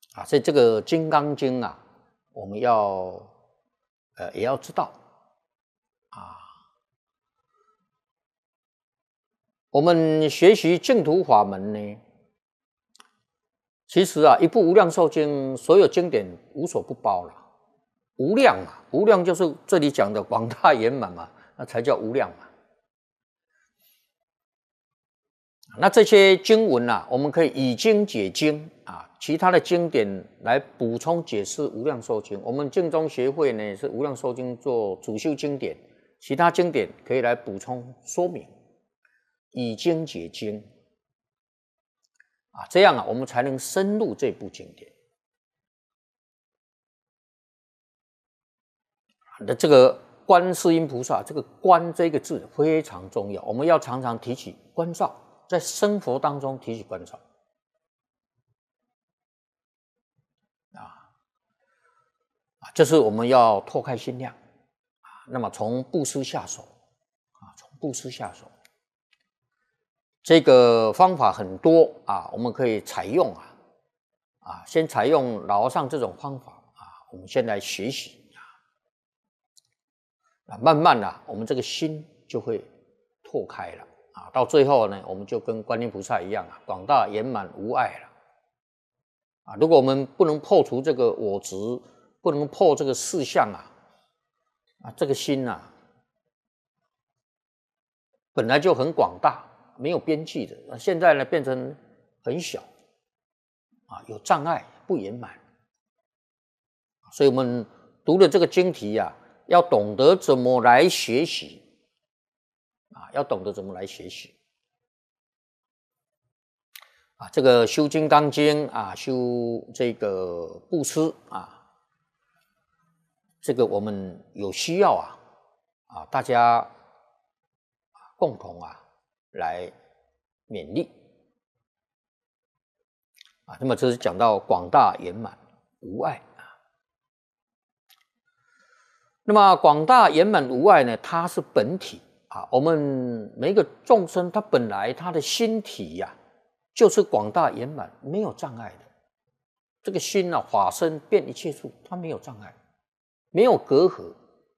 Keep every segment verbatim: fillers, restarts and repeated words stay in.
啊，所以这个《金刚经》啊，我们要呃也要知道啊。我们学习净土法门呢，其实啊，一部《无量寿经》，所有经典无所不包了。无量嘛，无量就是这里讲的广大圆满嘛，那才叫无量嘛。那这些经文啊，我们可以以经解经啊，其他的经典来补充解释《无量寿经》。我们净宗协会呢是《无量寿经》做主修经典，其他经典可以来补充说明，以经解经啊，这样啊，我们才能深入这部经典。那这个观世音菩萨，这个观这个字非常重要，我们要常常提起关照。在生活当中提起关照啊，啊，这是我们要拓开心量啊。那么从布施下手啊，从布施下手，这个方法很多啊，我们可以采用啊啊，先采用老和尚这种方法啊，我们先来学习啊，慢慢啊，我们这个心就会拓开了。啊，到最后呢，我们就跟观音菩萨一样啊，广大圆满无碍了。啊，如果我们不能破除这个我执，不能破这个四相啊，啊，这个心啊，本来就很广大，没有边际的，啊，现在呢变成很小，啊，有障碍，不圆满。所以我们读了这个经题啊，要懂得怎么来学习。啊，要懂得怎么来学习啊！这个修《金刚经》啊，修这个布施啊，这个我们有需要啊啊，大家共同啊来勉励啊。那么这是讲到广大圆满无碍啊。那么广大圆满无碍呢，它是本体。啊，我们每一个众生，他本来他的心体呀、啊，就是广大圆满，没有障碍的。这个心啊，法身遍一切处，它没有障碍，没有隔阂。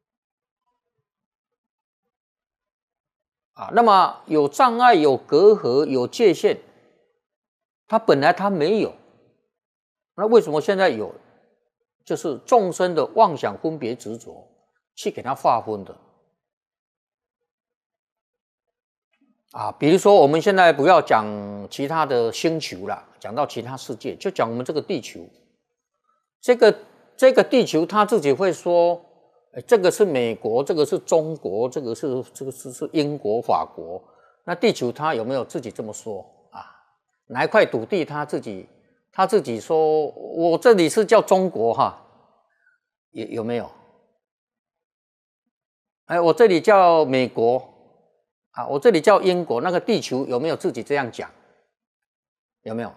啊，那么有障碍、有隔阂、有界限，它本来它没有，那为什么现在有？就是众生的妄想、分别、执着，去给它划分的。啊，比如说我们现在不要讲其他的星球了，讲到其他世界，就讲我们这个地球。这个这个地球他自己会说，哎，这个是美国，这个是中国，这个是这个是是英国、法国。那地球他有没有自己这么说啊？哪一块土地他自己他自己说，我这里是叫中国哈，有有没有？哎，我这里叫美国。啊，我这里叫英国，那个地球有没有自己这样讲？有没有？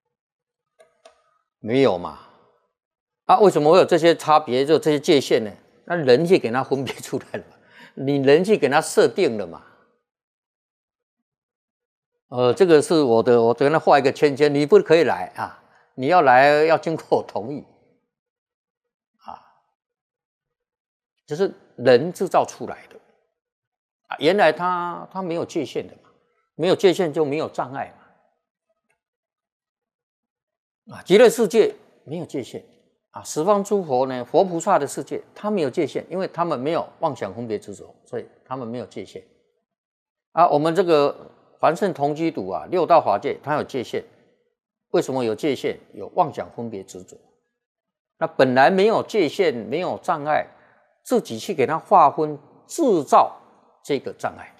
没有嘛？啊，为什么会有这些差别，就这些界限呢？那人去给它分别出来了嘛，你人去给它设定了嘛？呃，这个是我的，我跟他画一个圈圈，你不可以来啊！你要来要经过我同意啊，这是人制造出来的。啊，原来它它没有界限的嘛，没有界限就没有障碍嘛。啊，极乐世界没有界限啊，十方诸佛呢，佛菩萨的世界，他没有界限，因为他们没有妄想分别执着，所以他们没有界限。啊，我们这个凡圣同居土啊，六道法界它有界限，为什么有界限？有妄想分别执着。那本来没有界限，没有障碍，自己去给它划分，制造这个障碍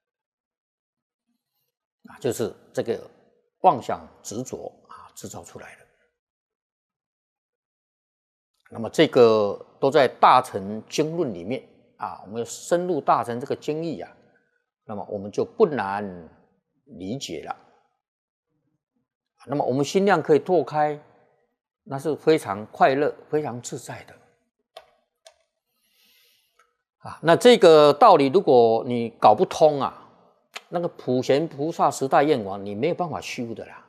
啊，就是这个妄想执着啊制造出来的。那么这个都在大乘经论里面啊，我们要深入大乘这个经义啊，那么我们就不难理解了。那么我们心量可以拓开，那是非常快乐、非常自在的。啊，那这个道理，如果你搞不通啊，那个普贤菩萨十大愿王，你没有办法修的啦。